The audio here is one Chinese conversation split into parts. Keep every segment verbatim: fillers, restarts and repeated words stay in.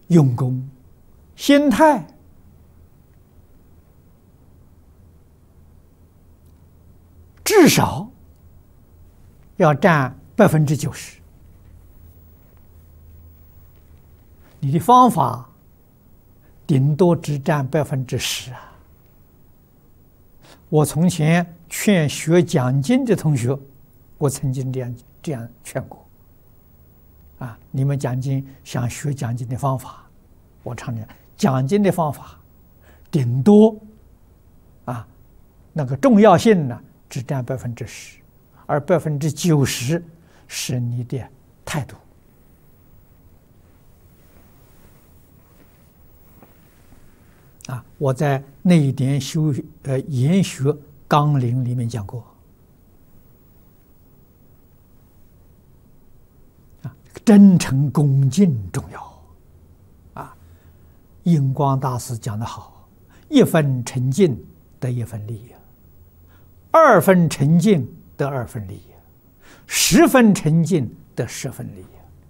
用功、心态，至少要占百分之九十。你的方法顶多只占百分之十啊！我从前劝学讲经的同学，我曾经这样这样劝过。啊，你们讲经想学讲经的方法，我常讲，讲经的方法顶多啊，那个重要性呢只占百分之十，而百分之九十是你的态度。啊，我在那一点修呃研学纲领里面讲过。啊，真诚恭敬重要。啊，印光大师讲得好，一分诚敬得一分利，二分诚敬得二分利，十分诚敬得十分利。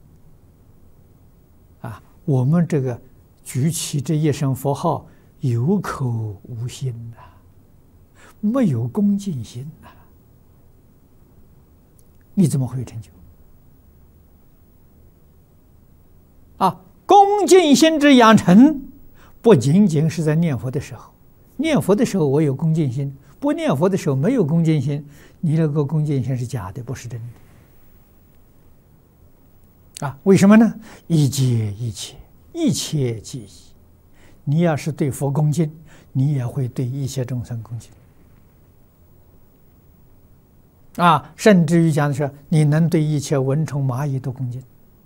啊，我们这个举起这一声佛号，有口无心呐、啊，没有恭敬心呐、啊，你怎么会有成就？啊，恭敬心之养成，不仅仅是在念佛的时候，念佛的时候我有恭敬心，不念佛的时候没有恭敬心，你那个恭敬心是假的，不是真的。啊，为什么呢？一切一切，一切即一。你要是对佛恭敬，你也会对一切众生恭敬。啊，甚至于讲的是，你能对一切蚊虫蚂蚁都恭敬。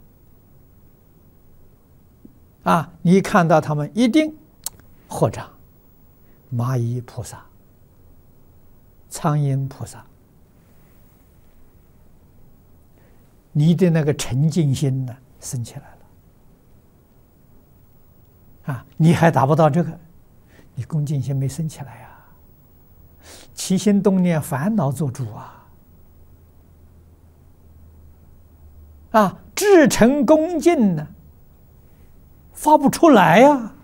啊，你看到他们一定合掌，蚂蚁菩萨、苍蝇菩萨，你的那个沉静心呢，升起来了。啊，你还达不到这个，你恭敬心没升起来呀、啊，起心动念烦恼做主啊！啊，至诚恭敬呢，发不出来呀！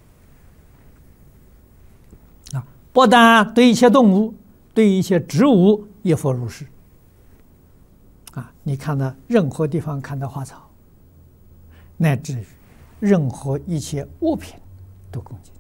啊，不但对一切动物，对一切植物亦复如是。啊，你看到任何地方看到花草，乃至于任何一切物品都恭敬。